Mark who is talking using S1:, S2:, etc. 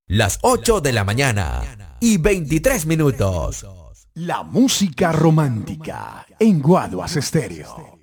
S1: Las 8 de la mañana y 23 minutos.
S2: La música romántica en Guaduas Estéreo.